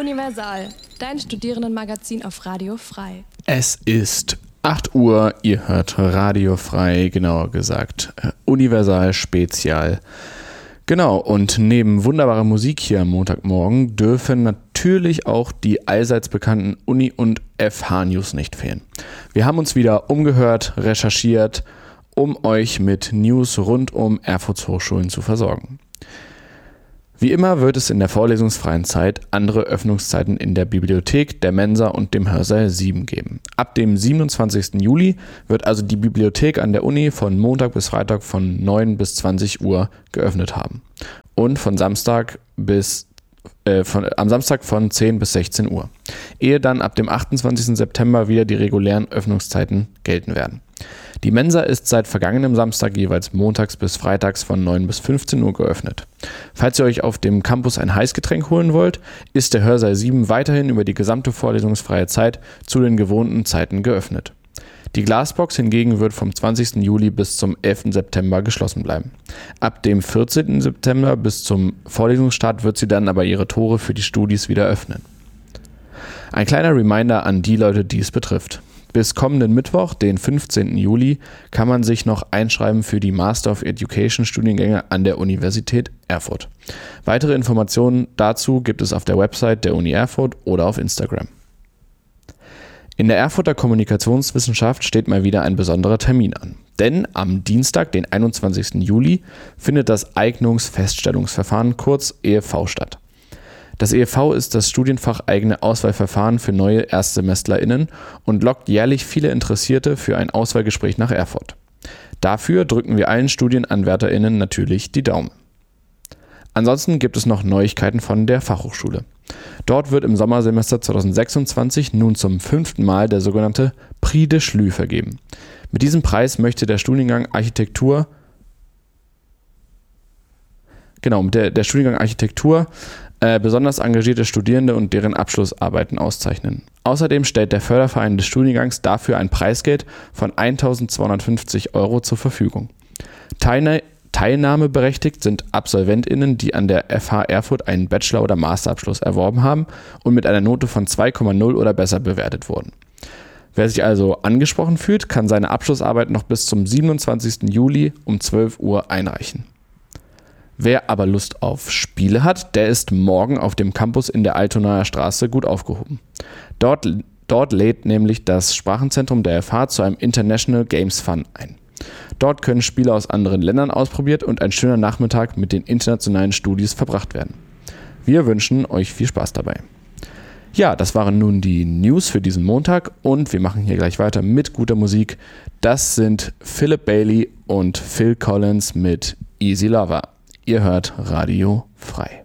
Universal, dein Studierendenmagazin auf Radio Frei. Es ist 8 Uhr, ihr hört Radio Frei, genauer gesagt Universal Spezial. Genau, und neben wunderbarer Musik hier am Montagmorgen dürfen natürlich auch die allseits bekannten Uni- und FH-News nicht fehlen. Wir haben uns wieder umgehört, recherchiert, um euch mit News rund um Erfurts Hochschulen zu versorgen. Wie immer wird es in der vorlesungsfreien Zeit andere Öffnungszeiten in der Bibliothek, der Mensa und dem Hörsaal 7 geben. Ab dem 27. Juli wird also die Bibliothek an der Uni von Montag bis Freitag von 9 bis 20 Uhr geöffnet haben und am Samstag von 10 bis 16 Uhr, ehe dann ab dem 28. September wieder die regulären Öffnungszeiten gelten werden. Die Mensa ist seit vergangenem Samstag jeweils montags bis freitags von 9 bis 15 Uhr geöffnet. Falls ihr euch auf dem Campus ein Heißgetränk holen wollt, ist der Hörsaal 7 weiterhin über die gesamte vorlesungsfreie Zeit zu den gewohnten Zeiten geöffnet. Die Glasbox hingegen wird vom 20. Juli bis zum 11. September geschlossen bleiben. Ab dem 14. September bis zum Vorlesungsstart wird sie dann aber ihre Tore für die Studis wieder öffnen. Ein kleiner Reminder an die Leute, die es betrifft. Bis kommenden Mittwoch, den 15. Juli, kann man sich noch einschreiben für die Master of Education Studiengänge an der Universität Erfurt. Weitere Informationen dazu gibt es auf der Website der Uni Erfurt oder auf Instagram. In der Erfurter Kommunikationswissenschaft steht mal wieder ein besonderer Termin an. Denn am Dienstag, den 21. Juli, findet das Eignungsfeststellungsverfahren kurz EFV statt. Das EFV ist das studienfacheigene Auswahlverfahren für neue ErstsemesterInnen und lockt jährlich viele Interessierte für ein Auswahlgespräch nach Erfurt. Dafür drücken wir allen StudienanwärterInnen natürlich die Daumen. Ansonsten gibt es noch Neuigkeiten von der Fachhochschule. Dort wird im Sommersemester 2026 nun zum 5. Mal der sogenannte Prix de Schlü vergeben. Mit diesem Preis möchte der Studiengang Architektur besonders engagierte Studierende und deren Abschlussarbeiten auszeichnen. Außerdem stellt der Förderverein des Studiengangs dafür ein Preisgeld von 1.250 € zur Verfügung. Teilnahmeberechtigt sind AbsolventInnen, die an der FH Erfurt einen Bachelor- oder Masterabschluss erworben haben und mit einer Note von 2,0 oder besser bewertet wurden. Wer sich also angesprochen fühlt, kann seine Abschlussarbeit noch bis zum 27. Juli um 12 Uhr einreichen. Wer aber Lust auf Spiele hat, der ist morgen auf dem Campus in der Altonaer Straße gut aufgehoben. Dort lädt nämlich das Sprachenzentrum der FH zu einem International Games Fun ein. Dort können Spiele aus anderen Ländern ausprobiert und ein schöner Nachmittag mit den internationalen Studis verbracht werden. Wir wünschen euch viel Spaß dabei. Ja, das waren nun die News für diesen Montag und wir machen hier gleich weiter mit guter Musik. Das sind Philip Bailey und Phil Collins mit Easy Lover. Ihr hört Radio Frei.